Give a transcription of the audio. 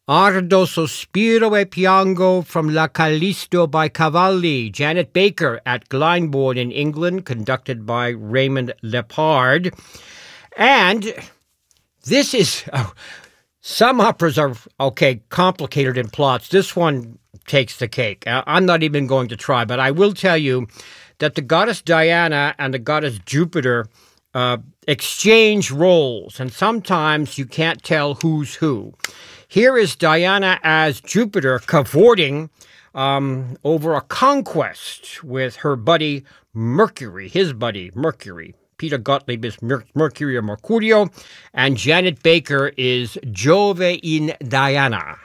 Ardo Sospiro e Piango from La Callisto by Cavalli, Janet Baker at Glyndebourne in England, conducted by Raymond Lepard. And this is, some operas are, complicated in plots. This one takes the cake. I'm not even going to try, but I will tell you that the goddess Diana and the goddess Jupiter exchange roles, and sometimes you can't tell who's who. Here is Diana as Jupiter cavorting over a conquest with her buddy Mercury, his buddy Mercury. Peter Gottlieb is Mercury or Mercurio, and Janet Baker is Jove in Diana.